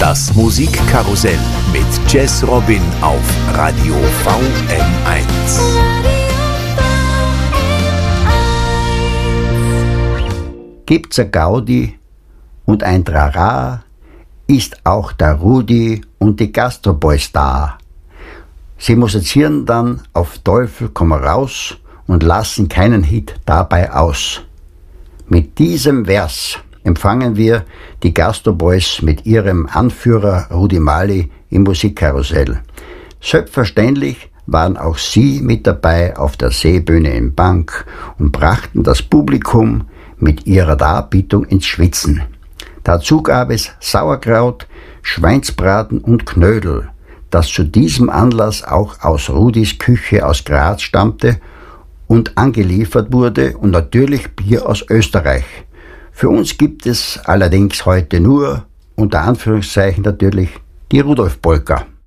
Das Musikkarussell mit Jazz Robin auf Radio VM1. Gibt's a Gaudi und ein Trara, ist auch der Rudi und die Gastroboys da. Sie musizieren dann auf Teufel komm raus und lassen keinen Hit dabei aus. Mit diesem Vers empfangen wir die Gastroboys mit ihrem Anführer Rudi Mali im Musikkarussell. Selbstverständlich waren auch sie mit dabei auf der Seebühne in Bank und brachten das Publikum mit ihrer Darbietung ins Schwitzen. Dazu gab es Sauerkraut, Schweinsbraten und Knödel, das zu diesem Anlass auch aus Rudis Küche aus Graz stammte und angeliefert wurde, und natürlich Bier aus Österreich. Für uns gibt es allerdings heute nur, unter Anführungszeichen natürlich, die Rudolf-Polka.